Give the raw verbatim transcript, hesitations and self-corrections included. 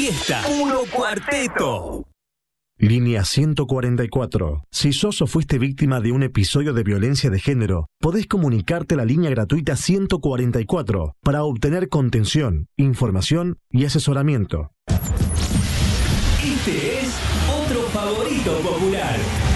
Fiesta Puro Cuarteto. Línea ciento cuarenta y cuatro. Si sos o fuiste víctima de un episodio de violencia de género, podés comunicarte a la línea gratuita ciento cuarenta y cuatro para obtener contención, información y asesoramiento. Este es otro favorito popular.